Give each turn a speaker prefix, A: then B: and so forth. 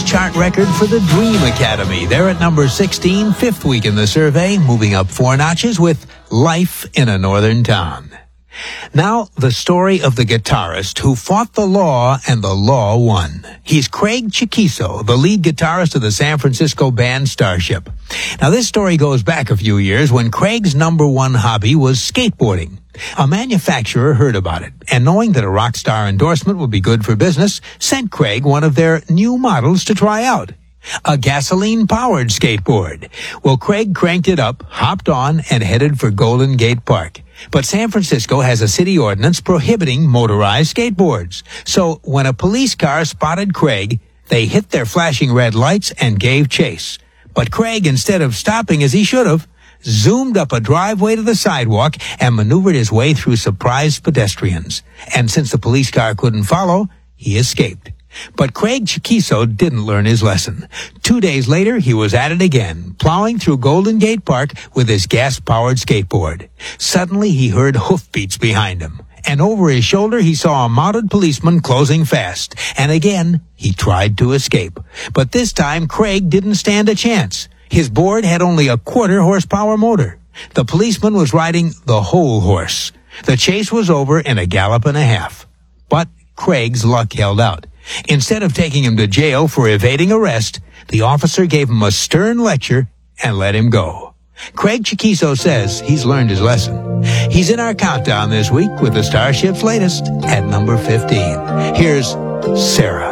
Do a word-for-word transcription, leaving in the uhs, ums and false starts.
A: chart record for the Dream Academy. They're at number sixteen, fifth week in the survey, moving up four notches with Life in a Northern Town. Now, the story of the guitarist who fought the law and the law won. He's Craig Chaquico, the lead guitarist of the San Francisco band Starship. Now, this story goes back a few years when Craig's number one hobby was skateboarding. A manufacturer heard about it, and knowing that a rock star endorsement would be good for business, sent Craig one of their new models to try out. A gasoline-powered skateboard. Well, Craig cranked it up, hopped on, and headed for Golden Gate Park. But San Francisco has a city ordinance prohibiting motorized skateboards. So when a police car spotted Craig, they hit their flashing red lights and gave chase. But Craig, instead of stopping as he should have, zoomed up a driveway to the sidewalk and maneuvered his way through surprised pedestrians. And since the police car couldn't follow, he escaped. But Craig Chaquico didn't learn his lesson. Two days later, he was at it again, plowing through Golden Gate Park with his gas-powered skateboard. Suddenly, he heard hoofbeats behind him, and over his shoulder, he saw a mounted policeman closing fast. And again, he tried to escape. But this time, Craig didn't stand a chance. His board had only a quarter horsepower motor. The policeman was riding the whole horse. The chase was over in a gallop and a half. But Craig's luck held out. Instead of taking him to jail for evading arrest, the officer gave him a stern lecture and let him go. Craig Chaquico says he's learned his lesson. He's in our countdown this week with the Starship's latest at number fifteen. Here's Sarah.